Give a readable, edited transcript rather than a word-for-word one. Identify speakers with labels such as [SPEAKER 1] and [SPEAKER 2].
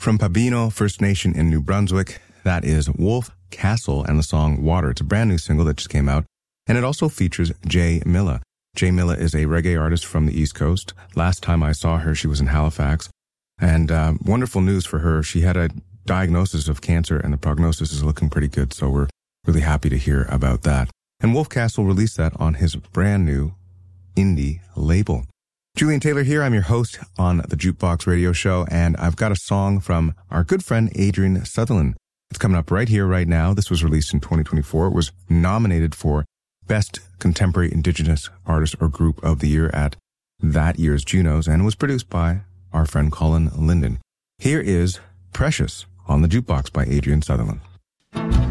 [SPEAKER 1] From Pabino First Nation in New Brunswick, that is Wolf Castle and the song Water. It's a brand new single that just came out, and it also features Jay Milla. Jay Milla is a reggae artist from the East Coast. Last time I saw her, she was in Halifax, and wonderful news for her. She had a diagnosis of cancer, and the prognosis is looking pretty good, so we're really happy to hear about that. And Wolf Castle released that on his brand new indie label. Julian Taylor here. I'm your host on the Jukebox Radio Show, and I've got a song from our good friend Adrian Sutherland. It's coming up right here, right now. This was released in 2024. It was nominated for Best Contemporary Indigenous Artist or Group of the Year at that year's Junos, and was produced by our friend Colin Linden. Here is Precious on the Jukebox by Adrian Sutherland.